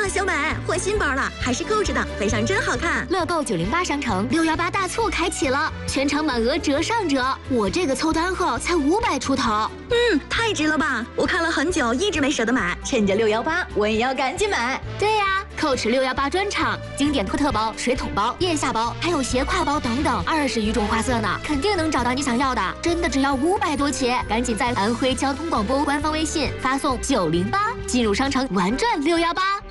小美，换新包了，还是Coach的，背上真好看。 乐购908商城618大促开启了，全场满额折上折。我这个凑单后才500出头。 太值了吧！我看了很久，一直没舍得买，趁着618，我也要赶紧买。 对呀，Coach 618专场，经典托特包、水桶包、腋下包，还有斜挎包等等，20余种花色呢，肯定能找到你想要的。真的只要500多起，赶紧在安徽交通广播官方微信发送908，进入商城玩转618。